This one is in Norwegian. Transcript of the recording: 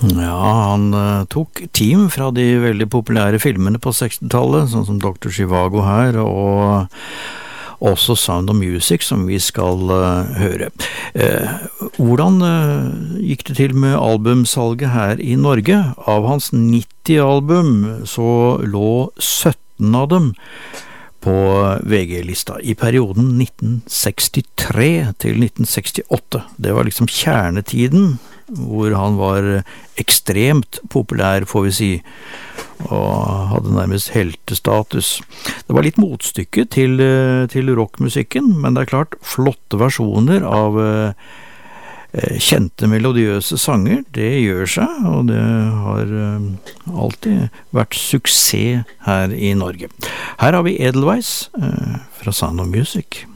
Ja, han tok team fra de veldig populære filmene på 60-tallet, sånn som Dr. Zhivago her, og også Sound of Music, som vi skal høre. Hvordan gikk det til med albumsalget her i Norge? Av hans 90 album så lå 17 av dem på VG-lista i perioden 1963 til 1968. Det var liksom kjernetiden, hvor han var ekstremt populær, får vi si, og hadde nærmest heltestatus. Det var litt motstykke til rockmusikken, men det er klart, flotte versjoner av kjente melodiøse sanger, det gjør seg, og det har alltid vært suksess her i Norge. Her har vi Edelweiss fra Sound of Music.